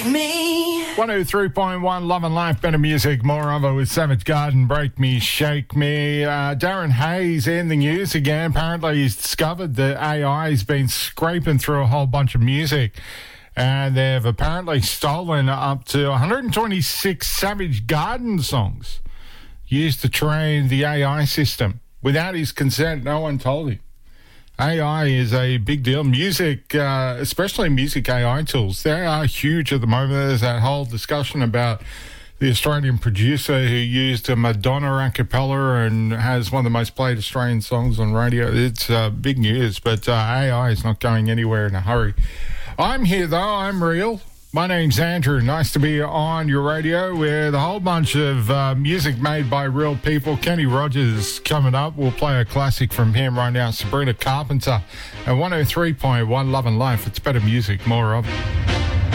me. 103.1 Love and Life, better music, more of it with Savage Garden, Break Me, Shake Me. Darren Hayes in the news again. Apparently he's discovered that AI has been scraping through a whole bunch of music, and they've apparently stolen up to 126 Savage Garden songs used to train the AI system. Without his consent, no one told him. AI is a big deal. Music, especially music AI tools, they are huge at the moment. There's that whole discussion about the Australian producer who used a Madonna a cappella and has one of the most played Australian songs on radio. It's big news, but AI is not going anywhere in a hurry. I'm here, though. I'm real. My name's Andrew. Nice to be on your radio with a whole bunch of music made by real people. Kenny Rogers coming up. We'll play a classic from him right now. Sabrina Carpenter at 103.1 Love and Life. It's better music, more of it.